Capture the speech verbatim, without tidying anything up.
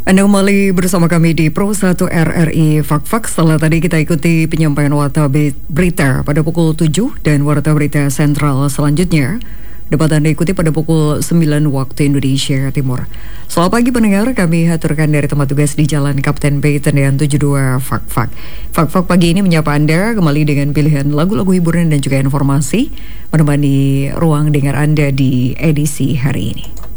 Anda kembali bersama kami di Pro satu R R I Fak-Fak. Setelah tadi kita ikuti penyampaian warta berita pada pukul tujuh dan warta berita sentral selanjutnya dapat Anda ikuti pada pukul sembilan waktu Indonesia Timur. Selamat pagi pendengar, kami haturkan dari tempat tugas di Jalan Kapten B Tendean tujuh puluh dua Fak-Fak. Fak-Fak pagi ini menyapa Anda kembali dengan pilihan lagu-lagu hiburan dan juga informasi menemani ruang dengar Anda di edisi hari ini.